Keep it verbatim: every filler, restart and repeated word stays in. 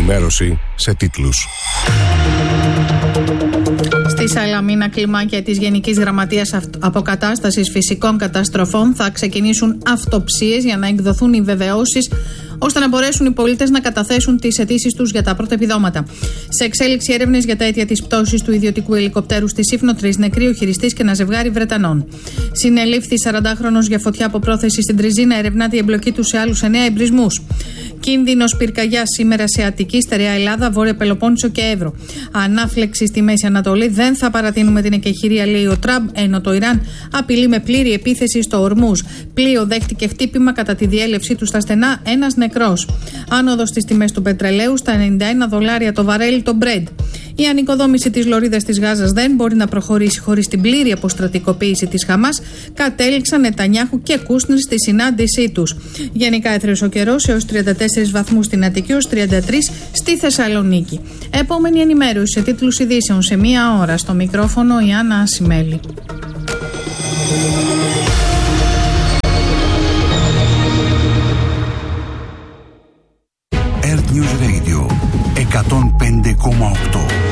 ενημέρωση σε τίτλους. Στη Σαλαμίνα, κλιμάκια της Γενικής Γραμματείας Αποκατάστασης Φυσικών Καταστροφών θα ξεκινήσουν αυτοψίες για να εκδοθούν οι βεβαιώσεις ώστε να μπορέσουν οι πολίτες να καταθέσουν τις αιτήσεις τους για τα πρώτα επιδόματα. Σε εξέλιξη έρευνες για τα αίτια της πτώσης του ιδιωτικού ελικοπτέρου στη Σύφνο, τρεις νεκροί, ο χειριστής και ένα ζευγάρι Βρετανών. Συνελήφθη σαραντάχρονος για φωτιά από πρόθεση στην Τριζίνα, ερευνάται η εμπλοκή του σε άλλους εννέα εμπρισμούς. Κίνδυνος πυρκαγιάς σήμερα σε Αττική, Στερεά Ελλάδα, Βόρεια Πελοπόννησο και Εύρο. Ανάφλεξη στη Μέση Ανατολή, δεν θα παρατείνουμε την εκεχηρία, λέει ο Τραμπ, ενώ το Ιράν απειλεί με πλήρη επίθεση στο Ορμούζ. Πλοίο δέχτηκε χτύπημα κατά τη διέλευσή του στα στενά, ένας νεκρός. Άνοδος στις τιμές του πετρελαίου στα ενενήντα ένα δολάρια το βαρέλι το Brent. Η ανοικοδόμηση της λωρίδας της Γάζας δεν μπορεί να προχωρήσει χωρίς την πλήρη αποστρατικοποίηση της Χαμάς, κατέληξαν Νετανιάχου και Κούσνερ στη συνάντησή τους. Γενικά έθριος ο καιρός έως τριάντα τέσσερις βαθμούς στην Αττική, έως τριάντα τρεις στη Θεσσαλονίκη. Επόμενη ενημέρωση σε τίτλους ειδήσεων σε μία ώρα. Στο μικρόφωνο η Άννα Ασημέλη. Earth News Radio εκατόν πέντε κόμμα οκτώ.